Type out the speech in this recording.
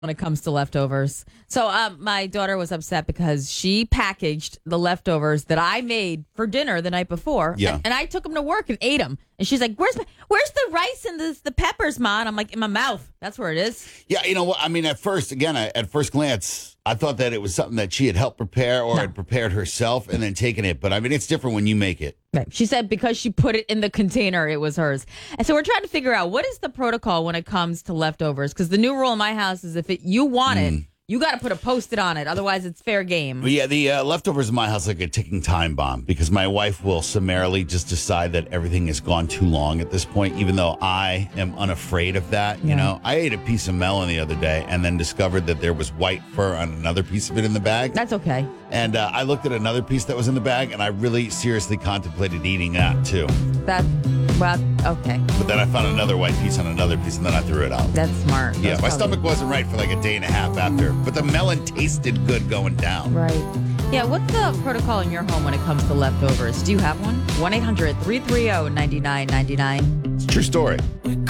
when it comes to leftovers. So my daughter was upset because she packaged the leftovers that I made for dinner the night before. Yeah. And I took them to work and ate them. And she's like, where's the rice and the peppers, Ma? And I'm like, in my mouth. That's where it is. Yeah, you know what? I mean, at first glance, I thought that it was something that she had helped prepare or had prepared herself and then taken it. But I mean, it's different when you make it. Right. She said because she put it in the container, it was hers. And so we're trying to figure out what is the protocol when it comes to leftovers. Because the new rule in my house is if you want it, you got to put a Post-it on it. Otherwise, it's fair game. But yeah, the leftovers in my house are like a ticking time bomb because my wife will summarily just decide that everything has gone too long at this point, even though I am unafraid of that. You know, I ate a piece of melon the other day and then discovered that there was white fur on another piece of it in the bag. That's okay. And I looked at another piece that was in the bag and I really seriously contemplated eating that too. Okay. But then I found another white piece on another piece and then I threw it out. That's smart. Yeah, my stomach wasn't right for like a day and a half after. But the melon tasted good going down. Right. Yeah, what's the protocol in your home when it comes to leftovers? Do you have one? 1-800-330-9999. It's a true story.